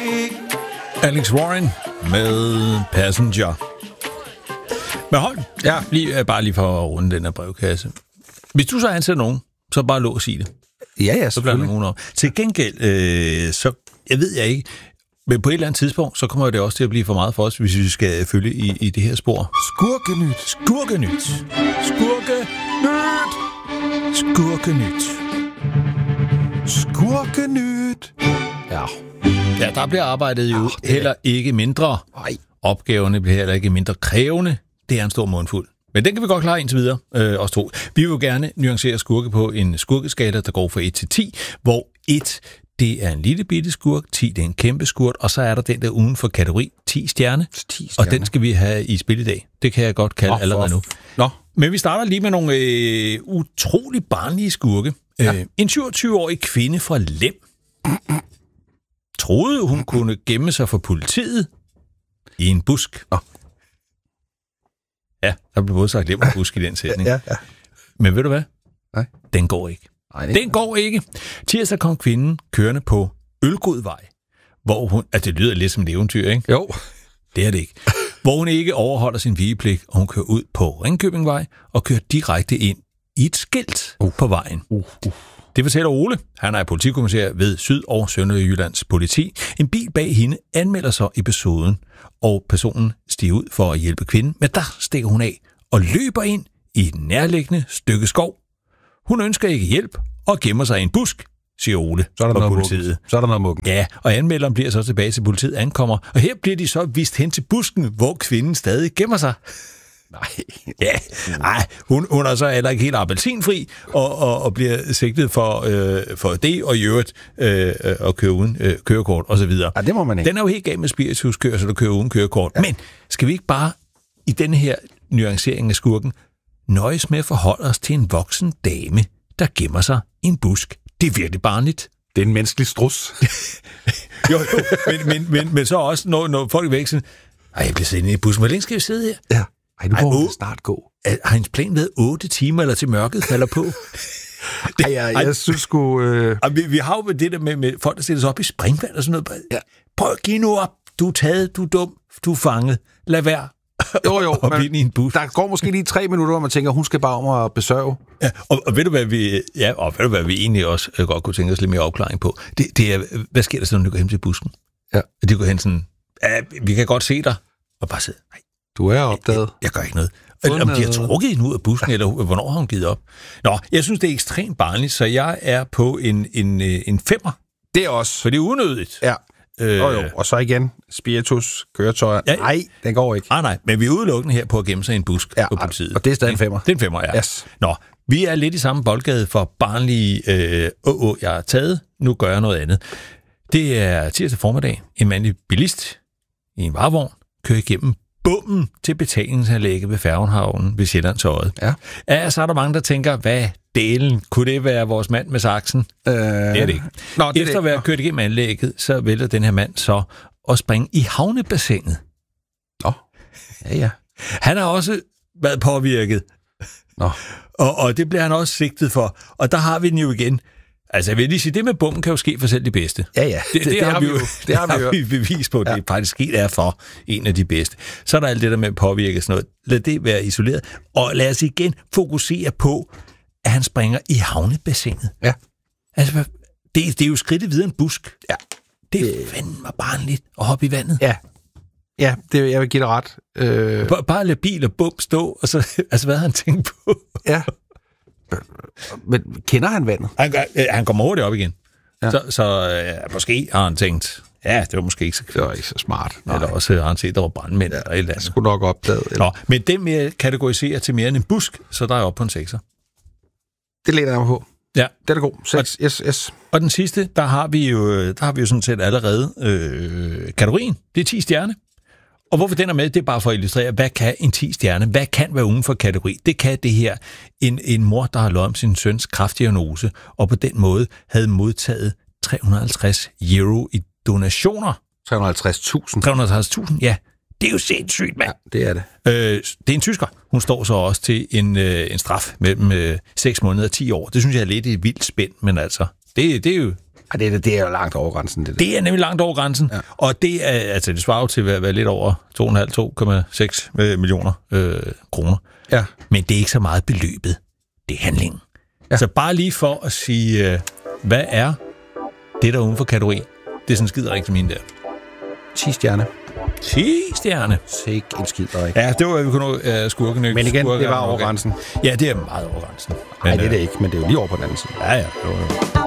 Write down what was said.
Alex Warren med Passenger. Men hold, bare lige for at runde den her brevkasse. Hvis du så ansætter nogen, så bare lås i det. Ja, så bliver der nogen over. Til gengæld, så jeg ved ikke, men på et eller andet tidspunkt, så kommer det også til at blive for meget for os, hvis vi skal følge i det her spor. Skurkenyt. Ja, der bliver arbejdet jo heller ikke mindre. Nej. Opgaverne bliver heller ikke mindre krævende. Det er en stor mundfuld. Men den kan vi godt klare indtil videre, os to. Vi vil jo gerne nuancere skurke på en skurkeskala, der går fra 1 til 10, hvor 1, det er en lille bitte skurk, 10, det er en kæmpe skurk, og så er der den der uden for kategori 10 stjerne, og den skal vi have i spil i dag. Det kan jeg godt kalde allerede nu. Nå. Men vi starter lige med nogle utrolig barnlige skurke. Ja. En 27-årig kvinde fra Lem troede, hun kunne gemme sig for politiet i en busk. Ja, der blev både sagt Lem og busk i den sætning. Ja. Men ved du hvad? Nej. Den går ikke. Den går ikke. Tirsdag kom kvinden kørende på Ølgodvej, hvor hun... det lyder lidt som et eventyr, ikke? Jo. Det er det ikke. Hvor hun ikke overholder sin vigepligt, og hun kører ud på Ringkøbingvej og kører direkte ind i et skilt på vejen. Det fortæller Ole. Han er politikommissær ved Syd- og Sønderjyllands politi. En bil bag hende anmelder sig episoden, og personen stiger ud for at hjælpe kvinden, men der stikker hun af og løber ind i et nærliggende stykke skov. Hun ønsker ikke hjælp og gemmer sig i en busk, siger Ole fra politiet. Så er der noget muggen. Ja, og anmelderen bliver så tilbage til politiet ankommer, og her bliver de så vist hen til busken, hvor kvinden stadig gemmer sig. Hun er så heller ikke helt appelsinfri, og bliver sigtet for det, og i øvrigt at køre uden kørekort, og så videre. Ja, det må man ikke. Den er jo helt galt med spirituskørsel, der kører uden kørekort. Ja. Men skal vi ikke bare, i denne her nuancering af skurken, nøjes med at forholde os til en voksen dame, der gemmer sig i en busk? Det er virkelig barnligt. Det er en menneskelig strus. jo, men så også, når folk er væk, sådan, jeg bliver siddende i bussen. Hvor længe skal vi sidde her? Ja. Nu må det snart gå. Har hendes plan været 8 timer, eller til mørket falder på? Jeg synes sgu... Vi har jo det der med folk, der sætter sig op i springvand og sådan noget. Ja. Prøv at give nu op. Du er taget, du er dum, du er fanget. Lad være. Jo, men ind i en bus. Der går måske lige 3 minutter, hvor man tænker, hun skal bare om at besørge. Ja, og ved du hvad vi egentlig også godt kunne tænke os lidt mere opklaring på? Det er, hvad sker der så, når du går hen til busken? Ja. De går hen sådan, vi kan godt se dig, og bare sidde, nej. Du er opdaget. Jeg gør ikke noget. Om de har trukket hende ud af busken, eller hvornår har hun givet op? Nå, jeg synes, det er ekstremt barnligt, så jeg er på en 5'er. Det er også. For det er unødigt. Ja. Og så igen, spiritus, køretøjer. Ja. Nej, den går ikke. Nej, men vi er udelukkende her på at gemme sig i en busk på politiet. Og det er stadig en 5'er. Det er en 5'er, ja. Yes. Nå, vi er lidt i samme boldgade for barnlige, jeg har taget, nu gør jeg noget andet. Det er tirsdag formiddag. En mandlig bilist i en varevogn kører igennem bommen til betalingsanlægget ved Færgenhavnen ved Sjællandsøjet. Ja, så er der mange, der tænker, hvad delen? Kunne det være vores mand med saksen? Det er det ikke. Efter at være kørt igennem anlægget, så vælger den her mand så at springe i havnebassinet. Ja. Han har også været påvirket. Og det bliver han også sigtet for. Og der har vi den jo igen. Altså, jeg vil lige sige, det med bomben kan jo ske for selv de bedste. Ja. Det har vi bevis på, at det faktisk sket er for en af de bedste. Så er der alt det der med at påvirke sådan noget. Lad det være isoleret. Og lad os igen fokusere på, at han springer i havnebassinet. Ja. Altså, det er jo skridtet videre en busk. Ja. Det er fandme barnligt at hoppe i vandet. Ja, jeg vil give dig ret. Bare lade bil og bum stå, og så, altså, hvad har han tænkt på? Ja. Men kender han vandet? Han kommer hurtigt op igen. Ja. Så måske har han tænkt, det var måske ikke så, det var ikke så smart. Nej. Eller også har han set, der var brandmænd eller et eller andet. Skulle nok opdaget. Nå, men den med kategorisere til mere end en busk, så der er op på en 6'er. Det læner jeg mig på. Ja. Det er god. 6, yes. Og den sidste, der har vi jo sådan set allerede kategorien. Det er 10 stjerne. Og hvorfor den er med, det er bare for at illustrere, hvad kan en 10 stjerne? Hvad kan være uden for kategori? Det kan det her. En mor, der har løjet om sin søns kræftdiagnose, og på den måde havde modtaget 350 euro i donationer. 350.000? 350.000, ja. Det er jo sindssygt, mand. Ja, det er det. Det er en tysker. Hun står så også til en straf mellem 6 måneder og 10 år. Det synes jeg er lidt et vildt spænd, men altså, det er jo Det er jo langt over grænsen. Det er nemlig langt over grænsen, ja. Og det er altså det svarer jo til at være lidt over 2,5-2,6 millioner kroner. Ja. Men det er ikke så meget beløbet, det er handlingen. Ja. Så bare lige for at sige, hvad er det der uden for kategori? Det er sådan en skiderik som en der. 10 stjerne. 10 stjerne. Sikke en skiderik. Ja, det var, vi kunne nå skurkenyk. Men igen, det var over grænsen. Ja, det er meget over grænsen. Nej, det er det ikke, men det er jo lige over på den anden side. Ja.